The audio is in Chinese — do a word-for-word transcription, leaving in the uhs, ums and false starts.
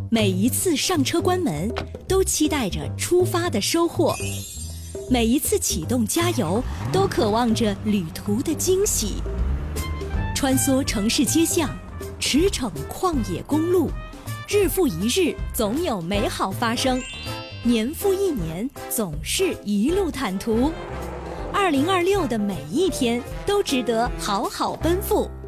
每一次上车关门，都期待着出发的收获；每一次启动加油，都渴望着旅途的惊喜。穿梭城市街巷，驰骋旷野公路，日复一日，总有美好发生；年复一年，总是一路坦途。二零二六的每一天都值得好好奔赴。